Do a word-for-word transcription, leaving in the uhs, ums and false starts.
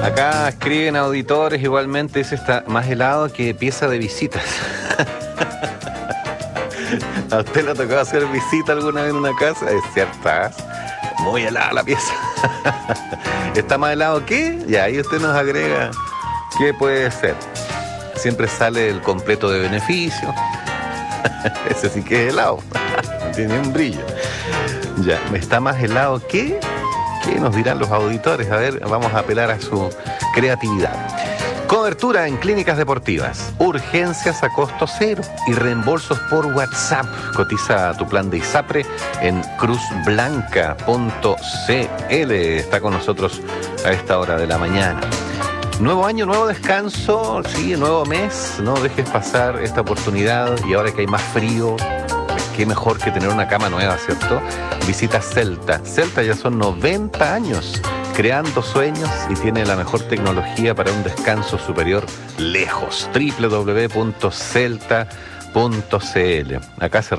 Acá escriben auditores igualmente, dice está más helado que pieza de visitas. ¿A usted le ha tocado hacer visita alguna vez en una casa? Es cierto, ¿eh? Muy helada la pieza. ¿Está más helado que? Y ahí usted nos agrega qué puede ser. Siempre sale el completo de beneficio. Ese sí que es helado. Tiene un brillo. Ya, ¿está más helado que? ¿Qué nos dirán los auditores? A ver, vamos a apelar a su creatividad. Cobertura en clínicas deportivas, urgencias a costo cero y reembolsos por WhatsApp. Cotiza tu plan de ISAPRE en cruz blanca punto c l. Está con nosotros a esta hora de la mañana. Nuevo año, nuevo descanso, sí, nuevo mes. No dejes pasar esta oportunidad y ahora que hay más frío, qué mejor que tener una cama nueva, ¿cierto? Visita Celta. Celta ya son noventa años creando sueños y tiene la mejor tecnología para un descanso superior lejos. doble u doble u doble u punto celta punto c l. Acá se